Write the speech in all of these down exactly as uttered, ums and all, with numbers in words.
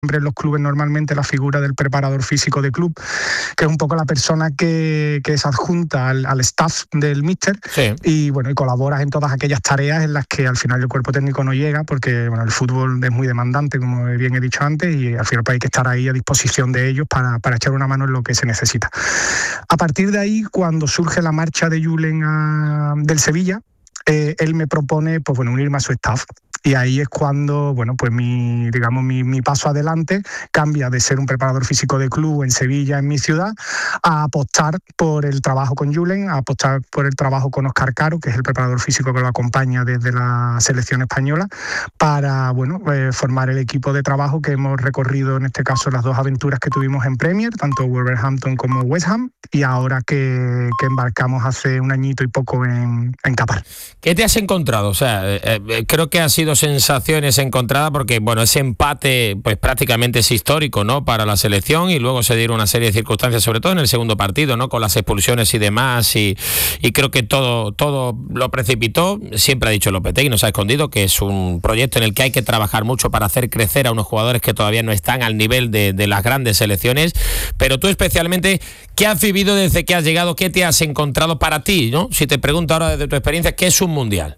siempre en los clubes normalmente la figura del preparador físico de club, que es un poco la persona que, que es adjunta al, al staff del míster, sí. y bueno, y colaboras en todas aquellas tareas en las que al final el cuerpo técnico no llega, porque bueno, el fútbol es muy demandante, como bien he dicho antes, y al final pues, hay que estar ahí a disposición de ellos para, para echar una mano en lo que se necesita. A partir de ahí, cuando surge la marcha de Julen a, del Sevilla, eh, él me propone pues, bueno, unirme a su staff. Y ahí es cuando, bueno, pues mi, digamos, mi, mi paso adelante cambia de ser un preparador físico de club en Sevilla, en mi ciudad, a apostar por el trabajo con Julen, a apostar por el trabajo con Óscar Caro, que es el preparador físico que lo acompaña desde la selección española, para, bueno, eh, formar el equipo de trabajo que hemos recorrido, en este caso, las dos aventuras que tuvimos en Premier, tanto Wolverhampton como West Ham, y ahora que, que embarcamos hace un añito y poco en, en Qatar. ¿Qué te has encontrado? O sea, eh, eh, creo que ha sido sensaciones encontradas porque, bueno, ese empate pues prácticamente es histórico, ¿no?, para la selección, y luego se dieron una serie de circunstancias, sobre todo en el segundo partido, ¿no?, con las expulsiones y demás, y, y creo que todo, todo lo precipitó. Siempre ha dicho Lopetegui, no se ha escondido, que es un proyecto en el que hay que trabajar mucho para hacer crecer a unos jugadores que todavía no están al nivel de, de las grandes selecciones, pero tú especialmente, ¿qué has vivido desde que has llegado? ¿Qué te has encontrado para ti, ¿no? Si te pregunto ahora desde tu experiencia, ¿qué es un mundial?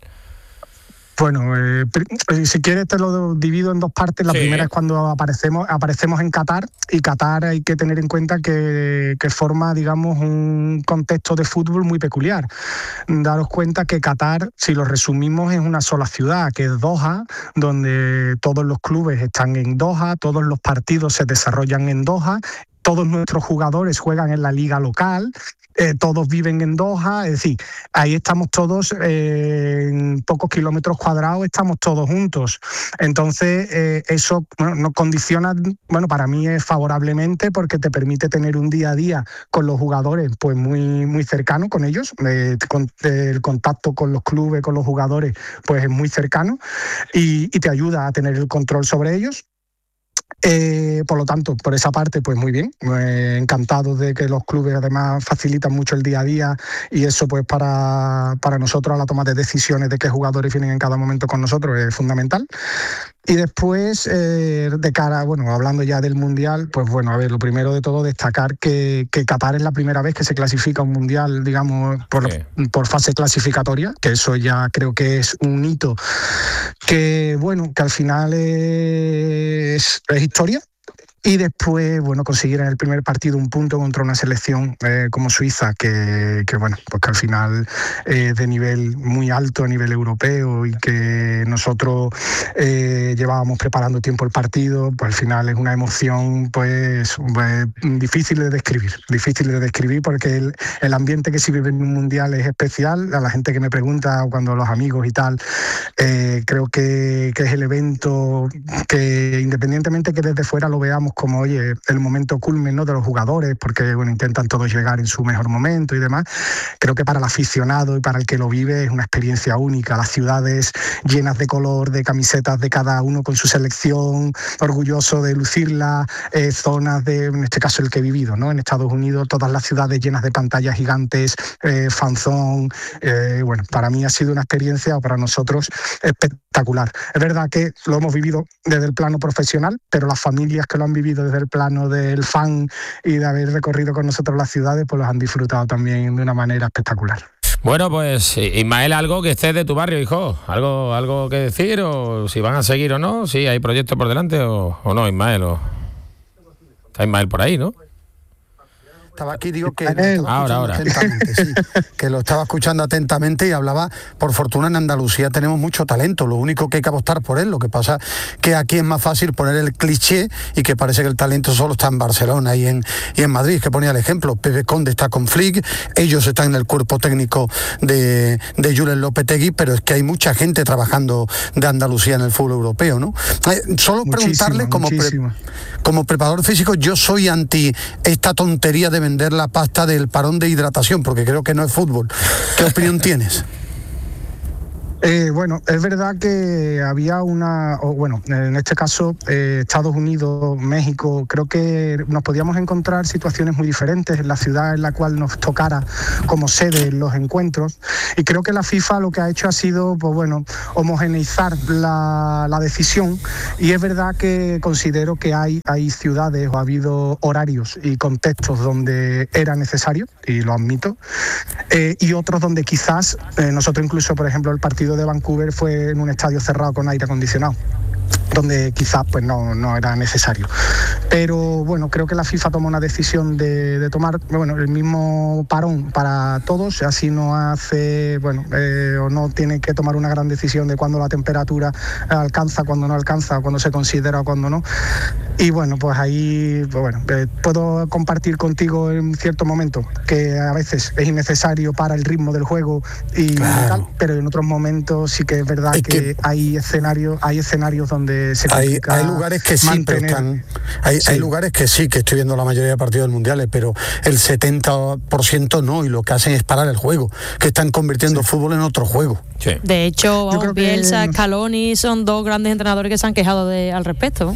Bueno, eh, si quieres te lo divido en dos partes. La sí. primera es cuando aparecemos aparecemos en Qatar, y Qatar hay que tener en cuenta que, que forma, digamos, un contexto de fútbol muy peculiar. Daros cuenta que Qatar, si lo resumimos, es una sola ciudad, que es Doha, donde todos los clubes están en Doha, todos los partidos se desarrollan en Doha, todos nuestros jugadores juegan en la liga local. Eh, todos viven en Doha, es decir, ahí estamos todos eh, en pocos kilómetros cuadrados, estamos todos juntos. Entonces, eh, eso bueno, nos condiciona, bueno, para mí es favorablemente, porque te permite tener un día a día con los jugadores pues muy, muy cercano con ellos. Eh, con, eh, el contacto con los clubes, con los jugadores, pues es muy cercano, y, y te ayuda a tener el control sobre ellos. Eh, por lo tanto, por esa parte, pues muy bien, eh, encantado de que los clubes además facilitan mucho el día a día, y eso pues para, para nosotros a la toma de decisiones de qué jugadores vienen en cada momento con nosotros es fundamental. Y después, eh, de cara, bueno, hablando ya del Mundial, pues bueno, a ver, lo primero de todo destacar que, que Qatar es la primera vez que se clasifica un Mundial, digamos, por, sí. por fase clasificatoria, que eso ya creo que es un hito que, bueno, que al final es, es historia. Y después, bueno, conseguir en el primer partido un punto contra una selección eh, como Suiza, que, que bueno, pues que al final es de nivel muy alto a nivel europeo, y que nosotros eh, llevábamos preparando tiempo el partido, pues al final es una emoción pues, pues difícil de describir, difícil de describir porque el, el ambiente que se vive en un mundial es especial. A la gente que me pregunta, cuando los amigos y tal, eh, creo que, que es el evento que, independientemente que desde fuera lo veamos como, oye, el momento culmen, ¿no?, de los jugadores, porque bueno, intentan todos llegar en su mejor momento y demás, creo que para el aficionado y para el que lo vive es una experiencia única. Las ciudades llenas de color, de camisetas de cada uno con su selección, orgulloso de lucirla, eh, zonas de, en este caso el que he vivido, ¿no?, en Estados Unidos, todas las ciudades llenas de pantallas gigantes, eh, fanzón, eh, bueno, para mí ha sido una experiencia, o para nosotros, espectacular. Es verdad que lo hemos vivido desde el plano profesional, pero las familias que lo han vivido desde el plano del fan y de haber recorrido con nosotros las ciudades, pues los han disfrutado también de una manera espectacular. Bueno, pues Ismael, algo que estés de tu barrio, hijo, algo algo que decir, o si van a seguir o no, si hay proyectos por delante o, o no, Ismael, o está Ismael por ahí, ¿no? Estaba aquí, digo que lo estaba ahora, ahora. atentamente, sí, que lo estaba escuchando atentamente, y hablaba, por fortuna en Andalucía tenemos mucho talento, lo único que hay que apostar por él. Lo que pasa que aquí es más fácil poner el cliché, y que parece que el talento solo está en Barcelona y en, y en Madrid, que ponía el ejemplo. Pepe Conde está con Flick, ellos están en el cuerpo técnico de, de Julen Lopetegui, pero es que hay mucha gente trabajando de Andalucía en el fútbol europeo, ¿no? Eh, solo muchísimo, preguntarle, como, pre, como preparador físico, yo soy anti esta tontería de vender la pasta del parón de hidratación, porque creo que no es fútbol. ¿Qué opinión tienes? Eh, bueno, es verdad que había una, o bueno, en este caso eh, Estados Unidos, México, creo que nos podíamos encontrar situaciones muy diferentes en la ciudad en la cual nos tocara como sede los encuentros, y creo que la FIFA lo que ha hecho ha sido, pues bueno, homogeneizar la, la decisión, y es verdad que considero que hay, hay ciudades o ha habido horarios y contextos donde era necesario, y lo admito, eh, y otros donde quizás, eh, nosotros incluso, por ejemplo, el partido de Vancouver fue en un estadio cerrado con aire acondicionado, donde quizás pues no, no era necesario. Pero bueno, creo que la FIFA toma una decisión de, de tomar bueno el mismo parón para todos, así no hace, bueno, eh, o no tiene que tomar una gran decisión de cuándo la temperatura alcanza, cuándo no alcanza, cuándo se considera o cuándo no. Y bueno, pues ahí, pues bueno, eh, puedo compartir contigo en cierto momento que a veces es innecesario para el ritmo del juego y claro. tal, pero en otros momentos sí que es verdad es que, que hay escenarios, hay escenarios donde se hay, hay lugares que sí, mantener... pero están, hay, sí. hay lugares que sí, que estoy viendo la mayoría de partidos mundiales, pero el setenta por ciento no, y lo que hacen es parar el juego, que están convirtiendo el sí. fútbol en otro juego. Sí. De hecho, vamos, Bielsa, que... Scaloni son dos grandes entrenadores que se han quejado de, al respecto.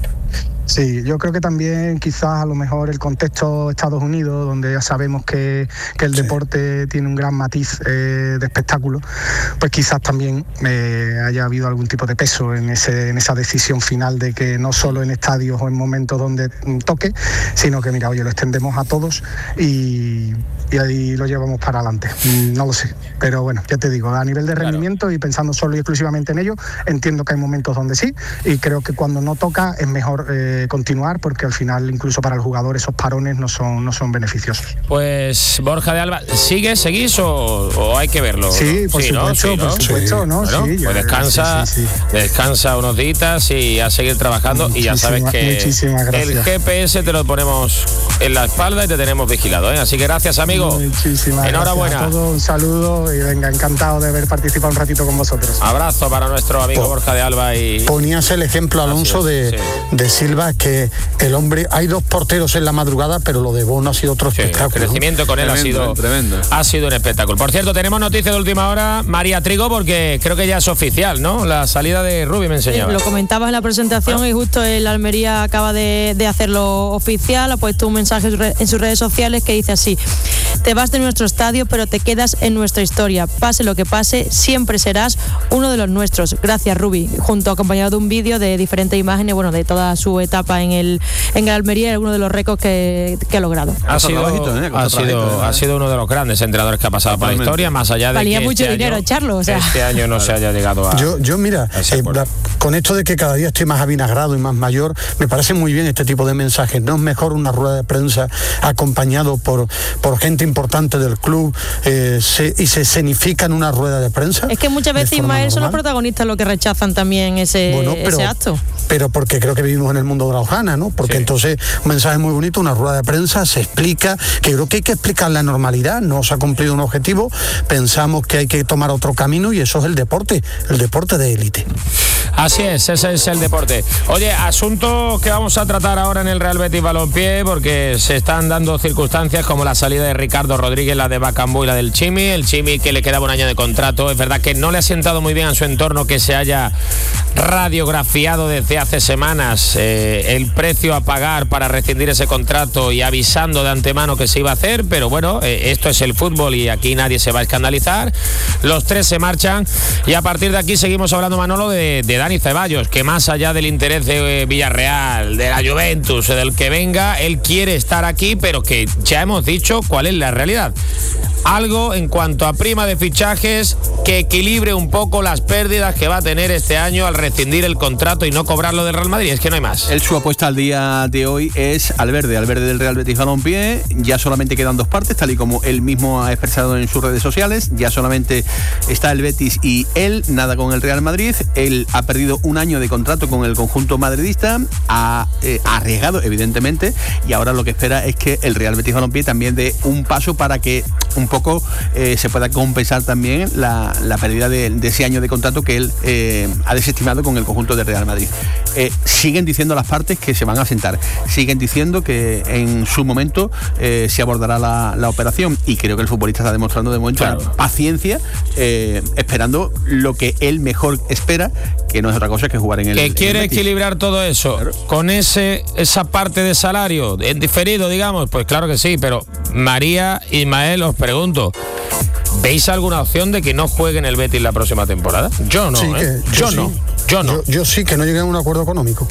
Sí, yo creo que también quizás a lo mejor el contexto de Estados Unidos, donde ya sabemos que, que el sí. deporte tiene un gran matiz eh, de espectáculo, pues quizás también eh, haya habido algún tipo de peso en, ese, en esa decisión final de que no solo en estadios o en momentos donde toque, sino que mira, oye, lo extendemos a todos y, y ahí lo llevamos para adelante. No lo sé, pero bueno, ya te digo, a nivel de rendimiento claro. y pensando solo y exclusivamente en ello, entiendo que hay momentos donde sí, y creo que cuando no toca es mejor eh, continuar, porque al final incluso para el jugador esos parones no son no son beneficiosos. Pues Borja de Alba, ¿sigues, seguís o, o hay que verlo? Sí, por sí, supuesto, ¿no? Sí, por ¿no? supuesto, sí. ¿no? Bueno, sí, pues descansa, sí, sí, sí. descansa unos días y a seguir trabajando. Muchísima, y ya sabes que el G P S te lo ponemos en la espalda y te tenemos vigilado, ¿eh? Así que gracias, amigo. Muchísimas Enhorabuena. Gracias a todos, un saludo y venga, encantado de haber participado un ratito con vosotros. Abrazo para nuestro amigo po- Borja de Alba. Y ponías el ejemplo, Alonso, de, sí. de Silva, que el hombre, hay dos porteros en la madrugada, pero lo de Bono ha sido otro sí, espectáculo. El crecimiento con él tremendo, ha sido tremendo. Ha sido un espectáculo. Por cierto, tenemos noticia de última hora, María Trigo, porque creo que ya es oficial, ¿no? La salida de Rubi, me enseñaba. Sí, lo comentabas en la presentación ah. y justo el Almería acaba de, de hacerlo oficial, ha puesto un mensaje en sus redes sociales que dice así: te vas de nuestro estadio, pero te quedas en nuestra historia. Pase lo que pase, siempre serás uno de los nuestros. Gracias, Rubi. Junto, acompañado de un vídeo de diferentes imágenes, bueno, de toda su etapa en el en el Almería, es uno de los récords que, que ha logrado. Ha sido, trabajito, ¿eh? ha, sido, ha sido uno de los grandes entrenadores que ha pasado por la historia, más allá de valía que mucho este dinero año, echarlo, o sea. este año no se haya llegado a... Yo, yo mira, eh, la, con esto de que cada día estoy más avinagrado y más mayor, me parece muy bien este tipo de mensajes. No es mejor una rueda de prensa acompañado por, por gente importante del club eh, se, y se escenifica en una rueda de prensa. Es que muchas veces, Ismael, son los protagonistas los que rechazan también ese, bueno, pero, ese acto. Pero porque creo que vivimos en el mundo de la hojana, ¿no? Porque sí. entonces un mensaje muy bonito, una rueda de prensa, se explica, que creo que hay que explicar la normalidad, no se ha cumplido un objetivo, pensamos que hay que tomar otro camino y eso es el deporte, el deporte de élite. Así es, ese es el deporte. Oye, asunto que vamos a tratar ahora en el Real Betis Balompié, porque se están dando circunstancias como la salida de Ricardo Rodríguez, la de Bacambú y la del Chimi, el Chimi que le quedaba un año de contrato. Es verdad que no le ha sentado muy bien a su entorno que se haya radiografiado desde hace semanas eh, el precio a pagar para rescindir ese contrato y avisando de antemano que se iba a hacer, pero bueno, eh, esto es el fútbol y aquí nadie se va a escandalizar. Los tres se marchan y a partir de aquí seguimos hablando, Manolo, de, de Dani Ceballos, que más allá del interés de eh, Villarreal, de la Juventus, del que venga, él quiere estar aquí, pero que ya hemos dicho cuál es la realidad. Algo en cuanto a prima de fichajes que equilibre un poco las pérdidas que va a tener este año al rescindir el contrato y no cobrarlo del Real Madrid, es que no hay más. Él, su apuesta al día de hoy es al verde, al verde del Real Betis Balompié. Ya solamente quedan dos partes, tal y como él mismo ha expresado en sus redes sociales. Ya solamente está el Betis y él, nada con el Real Madrid. Él ha perdido un año de contrato con el conjunto madridista, ha eh, arriesgado evidentemente, y ahora lo que espera es que el Real Betis Balompié también dé un paso para que un poco eh, se pueda compensar también la, la pérdida de, de ese año de contrato que él eh, ha desestimado con el conjunto del Real Madrid. Eh, siguen diciendo las partes que se van a sentar, siguen diciendo que en su momento eh, se abordará la, la operación, y creo que el futbolista está demostrando de momento claro. paciencia, eh, esperando lo que él mejor espera, que no es otra cosa que jugar en el que quiere el equilibrar todo eso claro. con ese esa parte de salario en diferido, digamos, pues claro que sí, pero María, Ismael, os pregunto, ¿veis alguna opción de que no juegue en el Betis la próxima temporada? Yo no, sí, ¿eh? yo, yo sí. no, yo no. Yo, yo sí, que no lleguen a un acuerdo económico.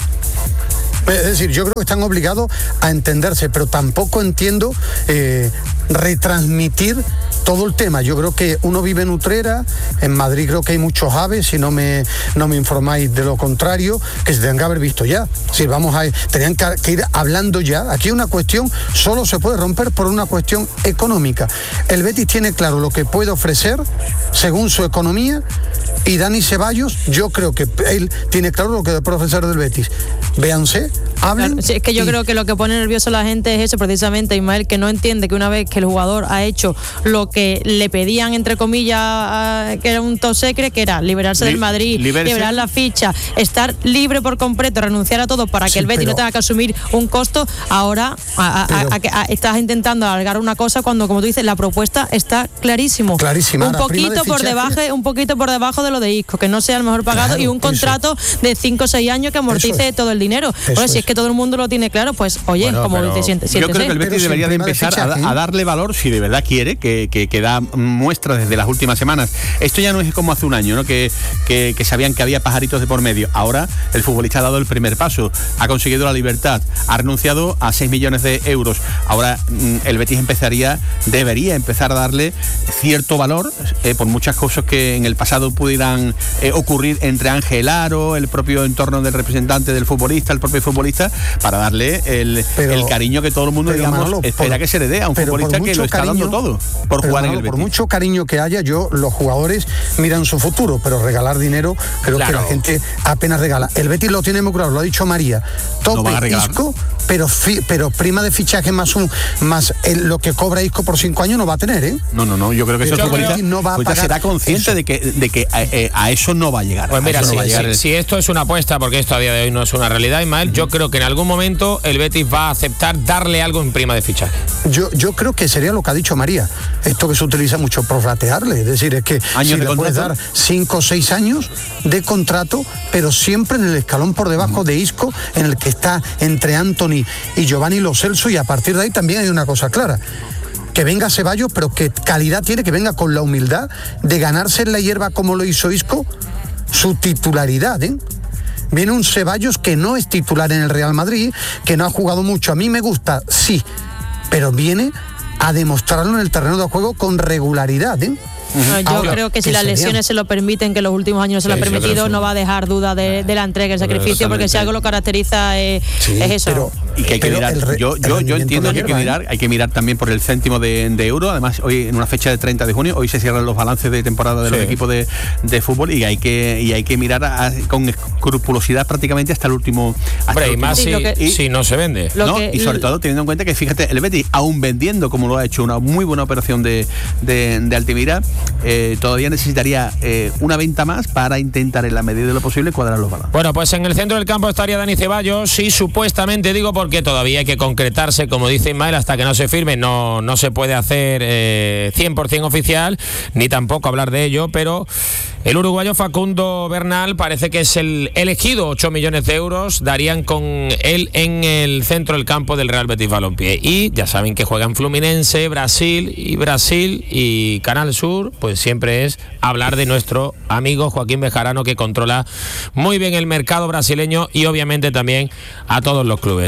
Es decir, yo creo que están obligados a entenderse, pero tampoco entiendo eh, retransmitir todo el tema. Yo creo que uno vive en Utrera, en Madrid creo que hay muchos aves, si no me, no me informáis de lo contrario, que se tengan que haber visto ya. Si vamos a tenían que, que ir hablando ya. Aquí una cuestión solo se puede romper por una cuestión económica. El Betis tiene claro lo que puede ofrecer según su economía, y Dani Ceballos, yo creo que él tiene claro lo que puede ofrecer del Betis. Véanse, hablen. Claro, sí, es que yo y... creo que lo que pone nervioso a la gente es eso precisamente, Ismael, que no entiende que una vez que el jugador ha hecho lo que le pedían, entre comillas, a, que era un top secret, que era liberarse Li- del Madrid, liberarse. liberar la ficha, estar libre por completo, renunciar a todo para que sí, el Betis pero... no tenga que asumir un costo, ahora a, a, pero... a, a, a, estás intentando alargar una cosa cuando, como tú dices, la propuesta está clarísimo. Clarísima. Un poquito de por debajo, un poquito por debajo de lo de Isco, que no sea el mejor pagado, claro, y un contrato eso. de cinco o seis años que amortice todo el dinero. Pues si es que todo el mundo lo tiene claro, pues oye, bueno, como te sientes. Yo creo que el Betis debería de empezar de a, a darle valor, si de verdad quiere, que, que, que da muestras desde las últimas semanas. Esto ya no es como hace un año, ¿no? Que, que, que sabían que había pajaritos de por medio. Ahora el futbolista ha dado el primer paso, ha conseguido la libertad, ha renunciado a seis millones de euros. Ahora el Betis empezaría, debería empezar a darle cierto valor, eh, por muchas cosas que en el pasado pudieran eh, ocurrir entre Ángel Aro, el propio entorno del representante del futbolista, el propio futbolista, para darle el, pero, el cariño que todo el mundo, digamos, Manolo, espera por, que se le dé a un futbolista que lo está cariño, dando todo por jugar Manolo, en el Betis. Por mucho cariño que haya, yo, los jugadores miran su futuro, pero regalar dinero, creo claro. que la gente apenas regala. El Betis lo tiene muy claro, lo ha dicho María. Tope, no Isco, pero, fi, pero prima de fichaje más un más el, lo que cobra Isco por cinco años no va a tener, ¿eh? No, no, no, yo creo que eso futbolista no va a pagar, será consciente eso. de que, de que a, eh, a eso no va a llegar. Pues mira, no si, va a llegar si, el... si esto es una apuesta, porque esto a día de hoy no es una realidad, Ismael, uh-huh. yo creo que en algún momento el Betis va a aceptar darle algo en prima de fichaje. Yo, yo creo que sería lo que ha dicho María, esto que se utiliza mucho, prorratearle, es decir, es que si le puedes dar cinco o seis años de contrato, pero siempre en el escalón por debajo uh-huh. de Isco, en el que está entre Anthony y Giovanni Lo Celso, y a partir de ahí también hay una cosa clara. Que venga Ceballos, pero que calidad tiene, que venga con la humildad de ganarse en la hierba como lo hizo Isco, su titularidad, ¿eh? Viene un Ceballos que no es titular en el Real Madrid, que no ha jugado mucho. A mí me gusta, sí, pero viene a demostrarlo en el terreno de juego con regularidad, ¿eh? No, yo Ahora, creo que si las lesiones bien. se lo permiten, que en los últimos años se lo sí, han permitido, no va a dejar duda de, de la entrega, el sacrificio, porque si algo lo caracteriza eh, sí, es eso. Pero, y que hay que mirar, re, yo, yo, yo entiendo que hay que mirar, hay que mirar también por el céntimo de, de euro. Además, hoy en una fecha de treinta de junio, hoy se cierran los balances de temporada de sí. los equipos de, de fútbol, y hay que y hay que mirar a, con escrupulosidad prácticamente hasta el último. Hasta Hombre, el último. Y más si, que, y, si no se vende. ¿no? Que, y sobre todo teniendo en cuenta que, fíjate, el Betis, aún vendiendo como lo ha hecho, una muy buena operación de, de, de Altimira, eh, todavía necesitaría eh, una venta más para intentar en la medida de lo posible cuadrar los balances. Bueno, pues en el centro del campo estaría Dani Ceballos, y supuestamente, digo, porque todavía hay que concretarse, como dice Ismael, hasta que no se firme no, no se puede hacer eh, cien por ciento oficial, ni tampoco hablar de ello, pero el uruguayo Facundo Bernal parece que es el elegido. Ocho millones de euros darían con él en el centro del campo del Real Betis Balompié, y ya saben que juegan Fluminense, Brasil, y Brasil y Canal Sur, pues siempre es hablar de nuestro amigo Joaquín Bejarano, que controla muy bien el mercado brasileño y obviamente también a todos los clubes.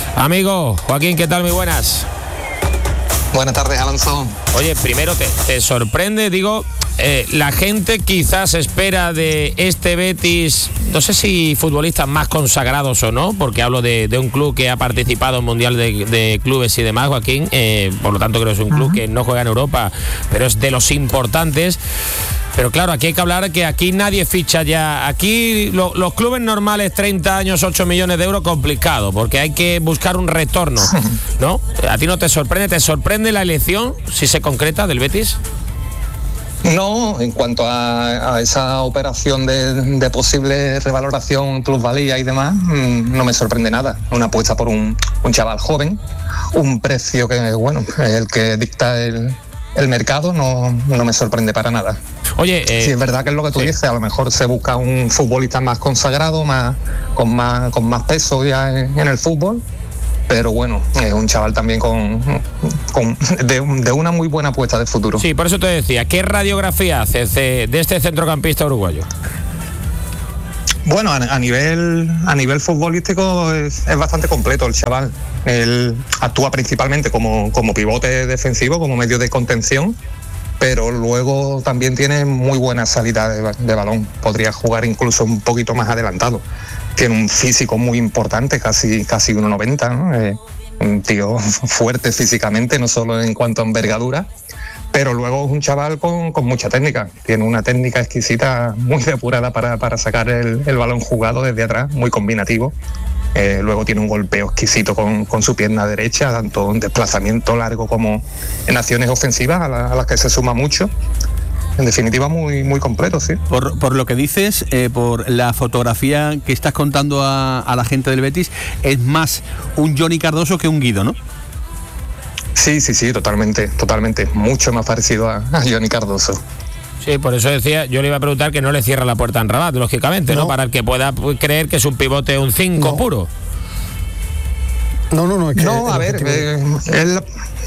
Amigo Joaquín, ¿qué tal? Muy buenas. Buenas tardes, Alonso. Oye, primero te, te sorprende, digo, eh, la gente quizás espera de este Betis, no sé si futbolistas más consagrados o no, porque hablo de, de un club que ha participado en Mundial de, de Clubes y demás, Joaquín, eh, por lo tanto creo que es un club uh-huh. que no juega en Europa, pero es de los importantes. Pero claro, aquí hay que hablar que aquí nadie ficha ya. Aquí lo, los clubes normales, treinta años, ocho millones de euros, complicado, porque hay que buscar un retorno, ¿no? ¿A ti no te sorprende? ¿Te sorprende la elección, si se concreta, del Betis? No, en cuanto a, a esa operación de, de posible revaloración, plusvalía y demás, no me sorprende nada. Una apuesta por un, un chaval joven, un precio que, bueno, el que dicta el, el mercado, no, no me sorprende para nada. Oye, eh, sí, es verdad que es lo que tú sí. dices, a lo mejor se busca un futbolista más consagrado, más con más con más peso ya en, en el fútbol, pero bueno, es un chaval también con, con de, de una muy buena apuesta de futuro. Sí, por eso te decía, ¿qué radiografía haces de, de este centrocampista uruguayo? Bueno, a, a nivel a nivel futbolístico es, es bastante completo el chaval. Él actúa principalmente como, como pivote defensivo, como medio de contención, pero luego también tiene muy buena salida de, de balón. Podría jugar incluso un poquito más adelantado. Tiene un físico muy importante, casi casi uno noventa, ¿no? Eh, un tío fuerte físicamente, no solo en cuanto a envergadura, pero luego es un chaval con, con mucha técnica. Tiene una técnica exquisita, muy depurada para, para sacar el, el balón jugado desde atrás, muy combinativo. Eh, luego tiene un golpeo exquisito con, con su pierna derecha, tanto en desplazamiento largo como en acciones ofensivas, a, la, a las que se suma mucho. En definitiva, muy muy completo, sí. Por, por lo que dices, eh, por la fotografía que estás contando a, a la gente del Betis, es más un Johnny Cardoso que un Guido, ¿no? Sí, sí, sí, totalmente, totalmente. Mucho más parecido a, a Johnny Cardoso. Sí, por eso decía, yo le iba a preguntar que no le cierra la puerta en Rabat, lógicamente, ¿no? ¿no? Para el que pueda creer que es un pivote, un cinco no. puro. No, no, no, es que... No, a ver, eh, él...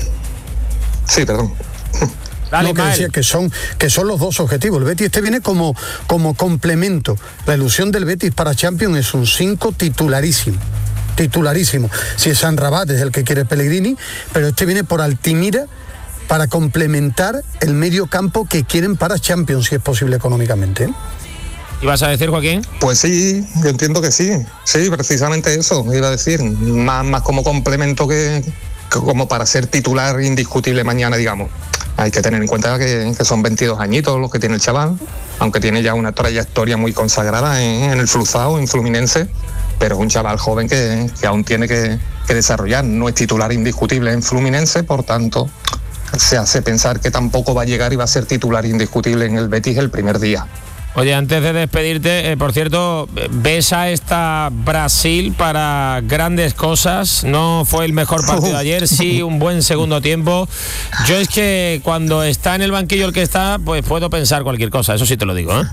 Sí, perdón. Dale, no, que decía que son, que son los dos objetivos. El Betis este viene como, como complemento. La ilusión del Betis para Champions es un cinco titularísimo. Titularísimo. Si es San Rabat es el que quiere Pellegrini, pero este viene por Altimira para complementar el medio campo que quieren para Champions, si es posible económicamente, ¿eh? ¿Y vas a decir, Joaquín? Pues sí, yo entiendo que sí. Sí, precisamente eso, iba a decir. Más, más como complemento que, que como para ser titular indiscutible mañana, digamos. Hay que tener en cuenta que, que son veintidós añitos los que tiene el chaval, aunque tiene ya una trayectoria muy consagrada en, en el Fluxao, en Fluminense, pero es un chaval joven que, que aún tiene que, que desarrollar. No es titular indiscutible en Fluminense, por tanto, se hace pensar que tampoco va a llegar y va a ser titular indiscutible en el Betis el primer día. Oye, antes de despedirte, eh, por cierto, ¿ves a esta Brasil para grandes cosas? No fue el mejor partido de ayer, sí, un buen segundo tiempo. Yo es que cuando está en el banquillo el que está, pues puedo pensar cualquier cosa, eso sí te lo digo, ¿eh?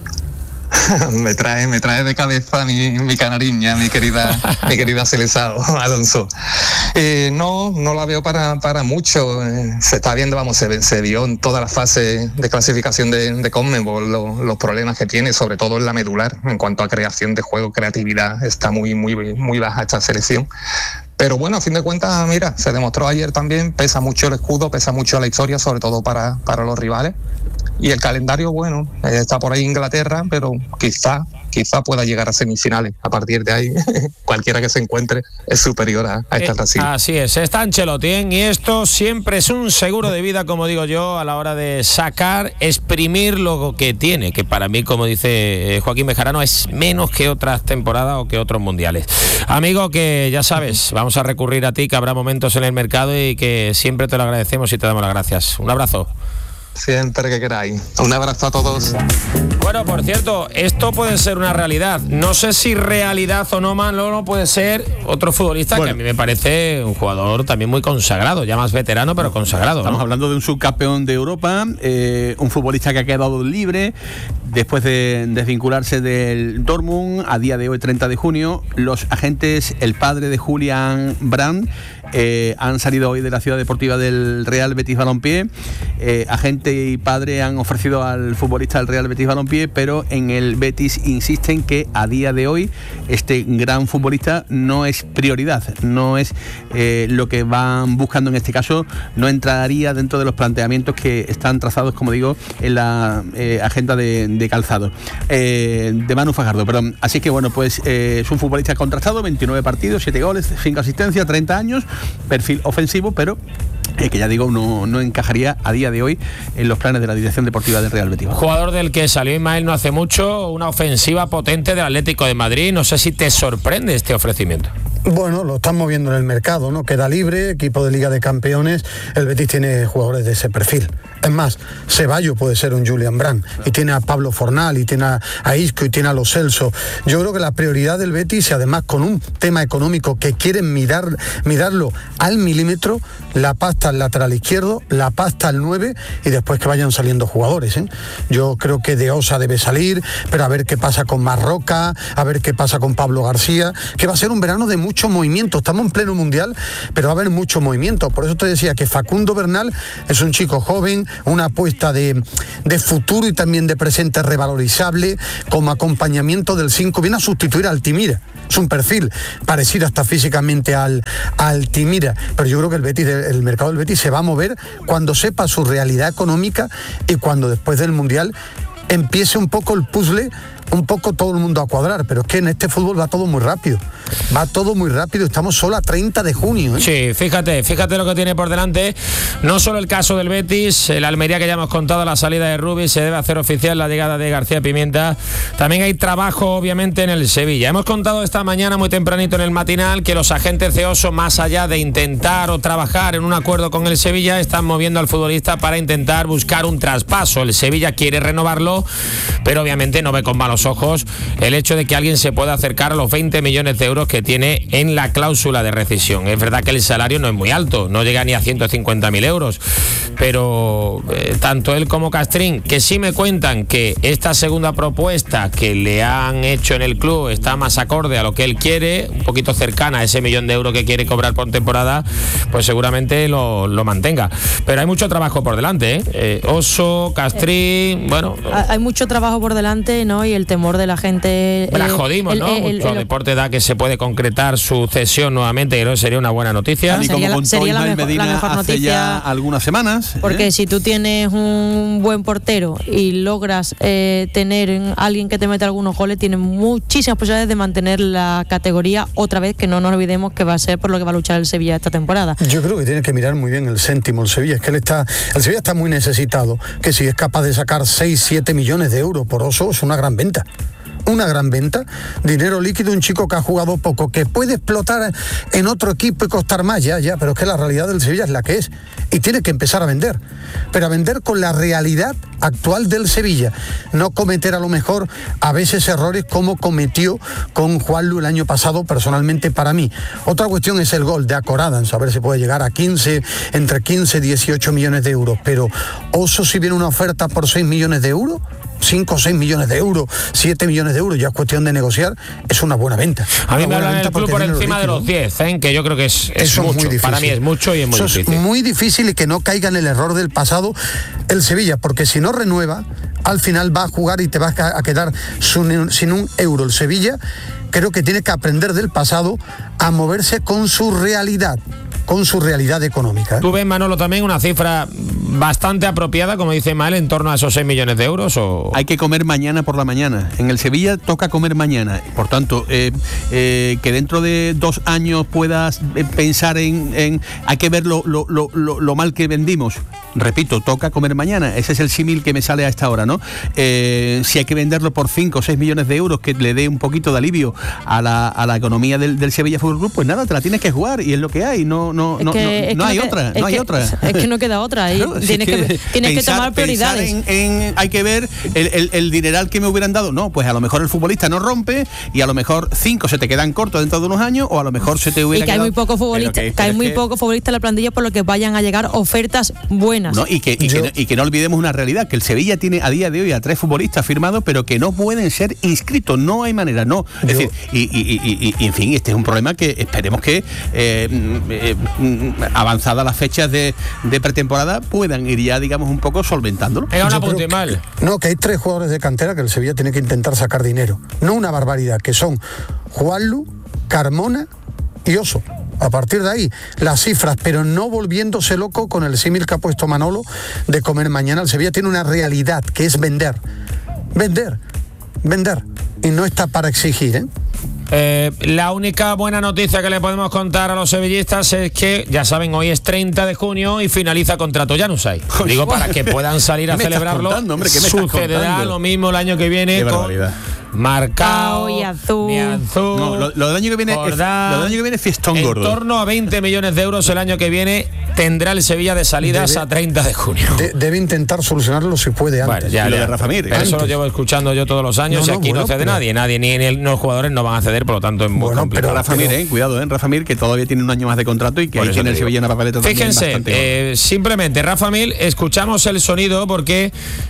me trae me trae de cabeza mi, mi canariña, mi querida mi querida Celesao, Alonso. Eh, no, no la veo para, para mucho. Eh, se está viendo, vamos, se, se vio en toda la fase de clasificación de, de Conmebol lo, los problemas que tiene, sobre todo en la medular, en cuanto a creación de juego, creatividad, está muy, muy, muy baja esta selección. Pero bueno, a fin de cuentas, mira, se demostró ayer también, pesa mucho el escudo, pesa mucho la historia, sobre todo para, para los rivales. Y el calendario, bueno, está por ahí Inglaterra, pero quizá, quizá pueda llegar a semifinales. A partir de ahí, cualquiera que se encuentre es superior a, a esta eh, Brasil. Así es, está Ancelotti, ¿eh? Y esto siempre es un seguro de vida, como digo yo, a la hora de sacar, exprimir lo que tiene, que para mí, como dice Joaquín Bejarano, es menos que otras temporadas o que otros mundiales. Amigo, que ya sabes, vamos a recurrir a ti, que habrá momentos en el mercado y que siempre te lo agradecemos y te damos las gracias. Un abrazo. Siempre que queráis. Un abrazo a todos. Bueno, por cierto, esto puede ser una realidad. No sé si realidad o no, man, no puede ser otro futbolista bueno, que a mí me parece un jugador también muy consagrado, ya más veterano, pero consagrado. Estamos ¿no? hablando de un subcampeón de Europa, eh, un futbolista que ha quedado libre después de desvincularse del Dortmund a día de hoy, treinta de junio. Los agentes, el padre de Julian Brandt, eh, han salido hoy de la ciudad deportiva del Real Betis Balompié. Eh, agente y padre han ofrecido al futbolista del Real Betis Balompié Balompié, pero en el Betis insisten que a día de hoy este gran futbolista no es prioridad, no es eh, lo que van buscando en este caso, no entraría dentro de los planteamientos que están trazados, como digo, en la eh, agenda de, de Calzado, eh, de Manu Fajardo, perdón. Así que bueno, pues eh, es un futbolista contrastado, veintinueve partidos, siete goles, cinco asistencias, treinta años, perfil ofensivo, pero eh, que ya digo, no, no encajaría a día de hoy en los planes de la dirección deportiva del Real Betis. Jugador del que salió Ismael no hace mucho, una ofensiva potente del Atlético de Madrid. No sé si te sorprende este ofrecimiento. Bueno, lo están moviendo en el mercado, ¿no? Queda libre, equipo de Liga de Campeones, el Betis tiene jugadores de ese perfil. Es más, Ceballos puede ser un Julian Brandt, y tiene a Pablo Fornal, y tiene a Isco, y tiene a Lo Celso. Yo creo que la prioridad del Betis, y además con un tema económico que quieren mirar, mirarlo al milímetro, la pasta al lateral izquierdo, la pasta al nueve, y después que vayan saliendo jugadores, ¿eh? Yo creo que De Osa debe salir, pero a ver qué pasa con Marroca, a ver qué pasa con Pablo García, que va a ser un verano de mucho movimiento. Estamos en pleno mundial, pero va a haber mucho movimiento. Por eso te decía que Facundo Bernal es un chico joven, una apuesta de, de futuro y también de presente revalorizable, como acompañamiento del cinco, viene a sustituir a Altimira. Es un perfil parecido hasta físicamente al, a Altimira, pero yo creo que el Betis, el mercado del Betis se va a mover cuando sepa su realidad económica y cuando después del mundial empiece un poco el puzzle, un poco todo el mundo a cuadrar, pero es que en este fútbol va todo muy rápido, va todo muy rápido, estamos solo a treinta de junio, ¿eh? Sí, fíjate, fíjate lo que tiene por delante, no solo el caso del Betis, el Almería que ya hemos contado, la salida de Rubí, se debe hacer oficial la llegada de García Pimienta, también hay trabajo obviamente en el Sevilla. Hemos contado esta mañana muy tempranito en el matinal que los agentes de Oso, más allá de intentar o trabajar en un acuerdo con el Sevilla, están moviendo al futbolista para intentar buscar un traspaso. El Sevilla quiere renovarlo, pero obviamente no ve con malos ojos el hecho de que alguien se pueda acercar a los veinte millones de euros que tiene en la cláusula de rescisión. Es verdad que el salario no es muy alto, no llega ni a ciento cincuenta mil euros, pero eh, tanto él como Castrín, que sí me cuentan que esta segunda propuesta que le han hecho en el club está más acorde a lo que él quiere, un poquito cercana a ese millón de euros que quiere cobrar por temporada, pues seguramente lo, lo mantenga. Pero hay mucho trabajo por delante, ¿eh? Eh, Oso, Castrín, bueno... Hay mucho trabajo por delante, ¿no? Y el temor de la gente... La jodimos, el, ¿no? El, Mucho el, el, deporte da que se puede concretar su cesión nuevamente, creo que sería una buena noticia. Y como contó sería Ismael la mejor, Medina la mejor hace noticia, ya algunas semanas. Porque ¿eh? si tú tienes un buen portero y logras eh, tener alguien que te mete algunos goles, tienes muchísimas posibilidades de mantener la categoría otra vez, que no nos olvidemos que va a ser por lo que va a luchar el Sevilla esta temporada. Yo creo que tiene que mirar muy bien el céntimo el Sevilla, es que él está, el Sevilla está muy necesitado, que si es capaz de sacar seis, siete millones de euros por Oso, es una gran venta. Una gran venta, dinero líquido, un chico que ha jugado poco, que puede explotar en otro equipo y costar más, ya, ya, pero es que la realidad del Sevilla es la que es, y tiene que empezar a vender, pero a vender con la realidad actual del Sevilla, no cometer a lo mejor a veces errores como cometió con Juanlu el año pasado, personalmente para mí. Otra cuestión es el gol de Akoradans, a ver si puede llegar a quince, entre quince y dieciocho millones de euros, pero Oso, si viene una oferta por seis millones de euros, cinco o seis millones de euros, siete millones de euros, ya es cuestión de negociar, es una buena venta. A mí me hablan del club por encima de los diez, ¿eh? Que yo creo que es, es mucho, muy para mí es mucho y es muy Eso difícil. Es muy difícil, y que no caiga en el error del pasado el Sevilla, porque si no renueva, al final va a jugar y te vas a quedar sin un euro. El Sevilla creo que tiene que aprender del pasado a moverse con su realidad, con su realidad económica. ¿Tú ves, Manolo, también una cifra bastante apropiada, como dice Mael, en torno a esos seis millones de euros? O... Hay que comer mañana por la mañana. En el Sevilla toca comer mañana. Por tanto, eh, eh, que dentro de dos años puedas pensar en... en hay que ver lo, lo, lo, lo mal que vendimos. Repito, toca comer mañana. Ese es el símil que me sale a esta hora, ¿no? Eh, si hay que venderlo por cinco o seis millones de euros, que le dé un poquito de alivio a la, a la economía del, del Sevilla Fútbol Club, pues nada, te la tienes que jugar, y es lo que hay. No, no, no, que, no, no hay que, otra, no hay que, otra. Es que no queda otra. Y claro, tienes que, que, tienes pensar, que tomar prioridades. En, en, hay que ver el, el, el dineral que me hubieran dado. No, pues a lo mejor el futbolista no rompe, y a lo mejor cinco se te quedan cortos dentro de unos años, o a lo mejor se te hubiera y que quedado... hay muy poco futbolista, que, que hay muy que... poco futbolista en la plantilla, por lo que vayan a llegar ofertas buenas. No, y, que, y, Yo... que, y que no olvidemos una realidad, que el Sevilla tiene a día de hoy a tres futbolistas firmados, pero que no pueden ser inscritos, no hay manera, no. Es Yo... decir, y, y, y, y en fin, este es un problema que esperemos que eh, eh, avanzadas las fechas de, de pretemporada pueda puedan ir ya, digamos, un poco solventándolo. Venga, una punta y mal. No, que hay tres jugadores de cantera que el Sevilla tiene que intentar sacar dinero. No una barbaridad, que son Juanlu, Carmona y Oso. A partir de ahí, las cifras, pero no volviéndose loco con el símil que ha puesto Manolo de comer mañana. El Sevilla tiene una realidad que es vender. Vender. Vender. Y no está para exigir, ¿eh? Eh, la única buena noticia que le podemos contar a los sevillistas es que, ya saben, hoy es treinta de junio y finaliza contrato Januzaj. Digo, para que puedan salir a celebrarlo. Hombre, sucederá lo mismo el año que viene. Qué con barbaridad. Marcao y Azul. Ni Azul. No, lo, lo del año que viene es, Jordán, lo del año que viene es fiestón en gordo. En torno a veinte millones de euros el año que viene tendrá el Sevilla de salidas debe, a treinta de junio. De, debe intentar solucionarlo si puede antes. Bueno, ya, y lo ya. de Rafa Mir. Pero eso lo llevo escuchando yo todos los años, no, no, y aquí bueno, no cede pero... nadie, nadie, ni, ni los jugadores no van a ceder, por lo tanto es muy bueno, complicado. Pero Rafa Mir, eh, cuidado, eh, Rafa Mir, que todavía tiene un año más de contrato y que ahí tiene el Sevilla una papeleta. Fíjense, eh, simplemente Rafa Mir, escuchamos el sonido porque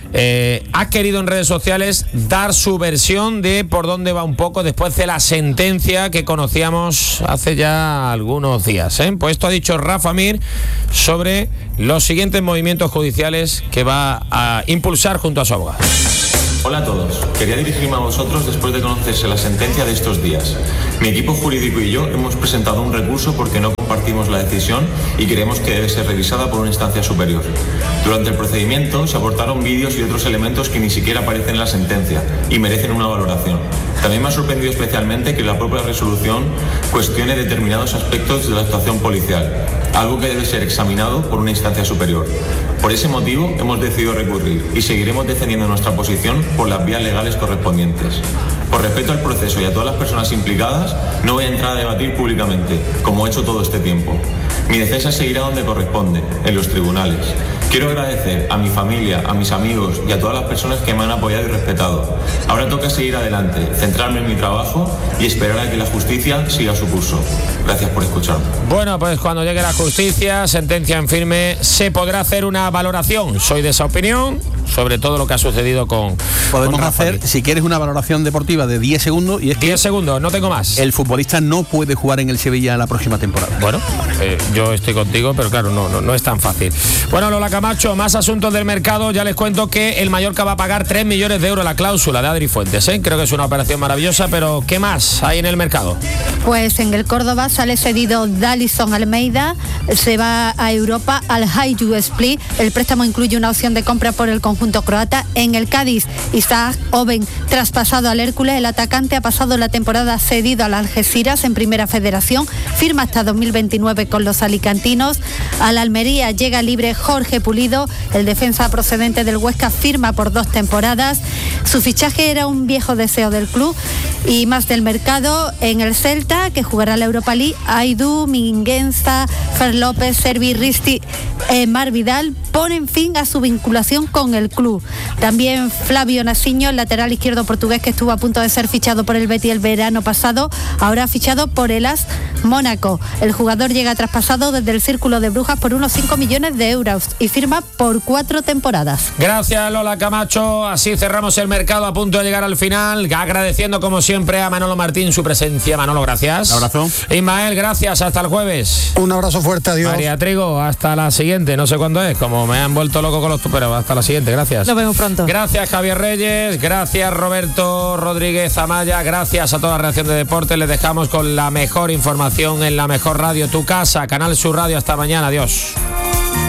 eh, ha querido en redes sociales dar su versión de por dónde va un poco después de la sentencia que conocíamos hace ya algunos días. ¿eh? Pues esto ha dicho Rafa Mir sobre los siguientes movimientos judiciales que va a impulsar junto a su abogado. Hola a todos. Quería dirigirme a vosotros después de conocerse la sentencia de estos días. Mi equipo jurídico y yo hemos presentado un recurso porque no compartimos la decisión y creemos que debe ser revisada por una instancia superior. Durante el procedimiento se aportaron vídeos y otros elementos que ni siquiera aparecen en la sentencia y merecen una valoración. También me ha sorprendido especialmente que la propia resolución cuestione determinados aspectos de la actuación policial, algo que debe ser examinado por una instancia superior. Por ese motivo hemos decidido recurrir y seguiremos defendiendo nuestra posición por las vías legales correspondientes. Por respeto al proceso y a todas las personas implicadas, no voy a entrar a debatir públicamente, como he hecho todo este tiempo. Mi defensa seguirá donde corresponde, en los tribunales. Quiero agradecer a mi familia, a mis amigos y a todas las personas que me han apoyado y respetado. Ahora toca seguir adelante, centrarme en mi trabajo y esperar a que la justicia siga su curso. Gracias por escucharme. Bueno, pues cuando llegue la justicia, sentencia en firme, se podrá hacer una valoración. Soy de esa opinión, sobre todo lo que ha sucedido con... Podemos con hacer, si quieres, una valoración deportiva de diez segundos y es que... diez segundos, no tengo más. El futbolista no puede jugar en el Sevilla la próxima temporada. Bueno, eh, yo estoy contigo, pero claro, no, no, no es tan fácil. Bueno, Lola Camacho, más asuntos del mercado. Ya les cuento que el Mallorca va a pagar tres millones de euros la cláusula de Adri Fuentes. ¿eh? Creo que es una operación maravillosa, pero ¿qué más hay en el mercado? Pues en el Córdoba sale cedido Dallison Almeida, se va a Europa al Hajduk Split. El préstamo incluye una opción de compra por el conjunto croata. En el Cádiz, Isaac Oben, traspasado al Hércules. El atacante ha pasado la temporada cedido al Algeciras en Primera Federación. Firma hasta dos mil veintinueve con los alicantinos. Al Almería llega libre Jorge Pulido. El defensa procedente del Huesca firma por dos temporadas. Su fichaje era un viejo deseo del club. Y más del mercado, en el Celta, que jugará la Europa League, Aidú, Minguenza, Fer López, Servi, Risti, eh, Mar Vidal ponen fin a su vinculación con el club. También Flavio Nasiño, el lateral izquierdo portugués que estuvo a punto de ser fichado por el Betis el verano pasado, ahora ha fichado por el A S Mónaco. El jugador llega traspasado desde el Círculo de Brujas por unos cinco millones de euros y firma por cuatro temporadas. Gracias, Lola Camacho. Así cerramos el mercado a punto de llegar al final, agradeciendo como siempre a Manolo Martín su presencia. Manolo, gracias. Un abrazo. Ismael, gracias. Hasta el jueves. Un abrazo fuerte, adiós. María Trigo, hasta la siguiente. No sé cuándo es, como me han vuelto loco con los... Pero hasta la siguiente, gracias. Nos vemos pronto. Gracias, Javier Reyes. Gracias, Roberto Rodríguez Amaya. Gracias a toda la redacción de deportes. Les dejamos con la mejor información en la mejor radio, tu casa, Canal Sur Radio. Hasta mañana. Adiós.